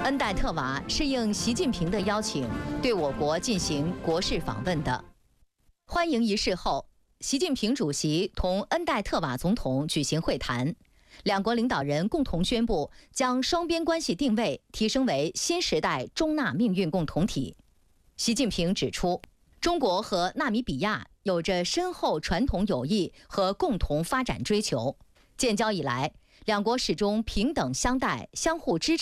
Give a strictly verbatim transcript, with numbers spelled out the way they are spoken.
恩代特瓦是应习近平的邀请，对我国进行国事访问的。欢迎仪式后，习近平主席同恩代特瓦总统举行会谈，两国领导人共同宣布将双边关系定位提升为新时代中纳命运共同体。习近平指出，中国和纳米比亚有着深厚传统友谊和共同发展追求，建交以来，两国始终平等相待、相互支持。